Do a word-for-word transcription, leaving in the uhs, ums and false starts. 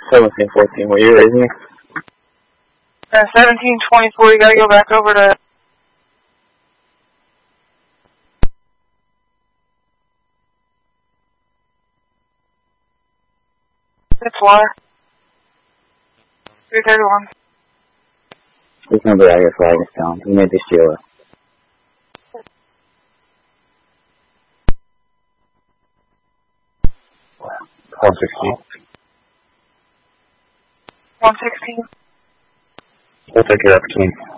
seventeen fourteen, will you raise me? Uh, seventeen twenty-four, you gotta go back over to... It's water. three thirty-one. This number out here flag is down. We made this Sheila. one sixteen. one sixteen. We'll take your opportunity.